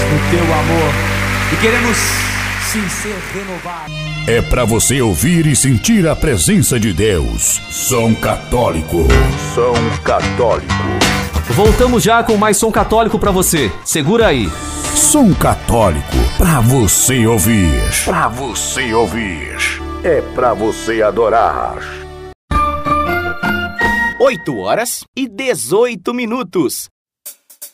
no teu amor e queremos sim ser renovados. É pra você ouvir e sentir a presença de Deus. Som Católico. Som Católico. Voltamos já com mais som católico pra você. Segura aí. Som Católico, pra você ouvir. Pra você ouvir. É pra você adorar. 8 horas e 18 minutos.